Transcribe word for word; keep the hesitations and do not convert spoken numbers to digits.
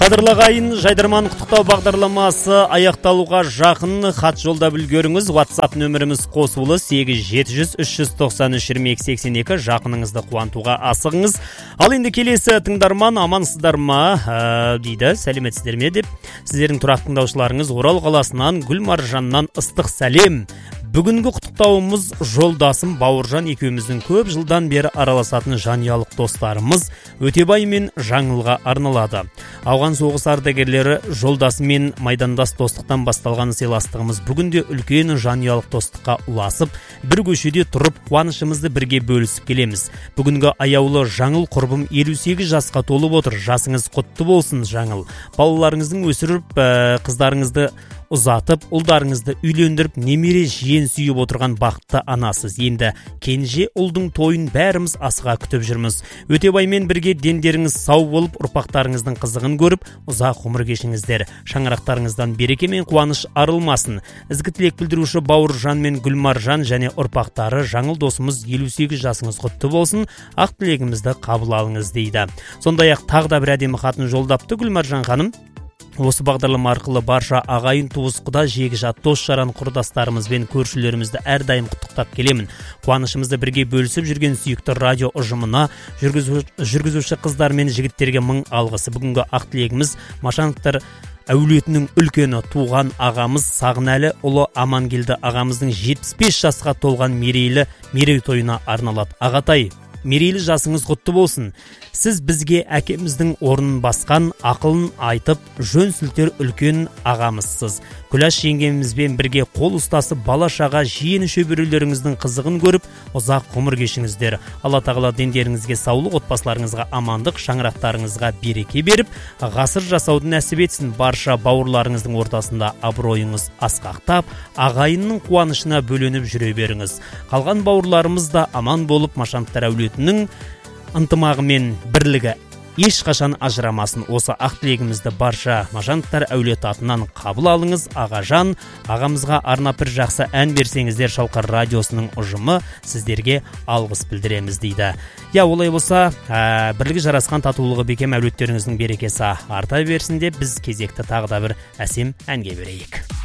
Қадірлі ағайын, жайдарман құттықтау бағдарламасы аяқталуға жақын. Хат жолдап үлгеріңіз. WhatsApp нөміріміз қосулы сегіз жеті жүз үш жүз тоқсан үш жиырма екі сексен екі. Жақыныңызды қуантуға асығыңыз. Ал енді келесі тыңдарман, амансыздар ма ә, дейді, сәлеметсіздер ме деп. Сіздердің тұрақты тыңдаушыларыңыз Орал қаласынан Гүлмаржаннан ыстық сәлем. Бүгінгі құттықтауымыз жолдасым Бауыржан екеуміздің көп жылдан бері араласатын жанұялық достарымыз Өтебай мен Жаңылға арналады. Ауған соғыс ардагерлері жолдасымен майдандас достықтан басталған сыйластығымыз бүгінде үлкен жанұялық достыққа ұласып, бір көшеде тұрып қуанышымызды бірге бөлісіп келеміз. Бүгінгі аяулы Жаңыл құрбым елу сегіз жасқа толып отыр. Жасыңыз құтты болсын, Жаңыл. Балаларыңыздың өсіріп, қыздарыңызды ұзатып, ұлдарыңызды үйлендіріп, немере жиен сүйіп отырған бақытты анасыз. Енді кенже ұлдың тойын бәріміз асыға күтіп жүрміз. Өтебаймен бірге дендеріңіз сау болып, ұрпақтарыңыздың қызығын көріп, ұзақ ғұмыр кешіңіздер. Шаңырақтарыңыздан береке мен қуаныш арылмасын. Ізгі тілек білдіруші Бауыржан мен Гүлмаржан және ұрпақтары Жаңыл досымыз елу сегіз жасыңыз құтты болсын. Ақ тілегімізді қабыл алыңыз дейді. Сондай-ақ тағы да бір әдемі хатын жолдапты Гүлмаржан ханым. Осы бағдарлама арқылы барша ағайын туыс құда жегі жат дос жаран құрдастарымыз бен көршілерімізді әрдайым құттықтап келемін. Қуанышымызды бірге бөлісіп жүрген сүйікті радио ұжымына, жүргізуші қыздар мен жігіттерге мың алғысы. Бүгінгі ақ тілегіміз Машановтар әулетінің үлкені туған ағамыз Сағынәлі ұлы Амангелді ағамыздың жетпіс бес жасқа толған мерейлі мерейтойына арналады. Ағатай, мерейлі жасыңыз құтты болсын. Сіз бізге әкеміздің орнын басқан, ақылын айтып, жөн сілтер үлкен ағамызсыз. Күләш жеңгемізбен бірге қол ұстасып, бала-шаға жиені шөберелеріңіздің қызығын көріп, ұзақ ғұмыр кешіңіздер. Алла тағала дендеріңізге саулық, отбасыларыңызға амандық, шаңырақтарыңызға береке беріп, ғасыр жасауды нәсіп етсін. Барша бауырларыңыздың ортасында абыройыңыз асқақтап, ағайынның қуанышына бөленіп жүре беріңіз. Қалған бауырларымыз да аман болып, Машановтар әулетінің ынтымағы мен бірлігі ешқашан ажырамасын. Осы ақ тілегімізді барша Машановтар әулеті атынан қабыл алыңыз. Ағажан, ағамызға арнап бір жақсы ән берсеңіздер, Шалқар радиосының ұжымы сіздерге алғыс білдіреміз дейді. Я, олай болса, ә, бірлігі жарасқан татулығы бекем әулеттеріңіздің берекесі арта берсін деп біз кезекті тағы да бір әсем әнге берейік.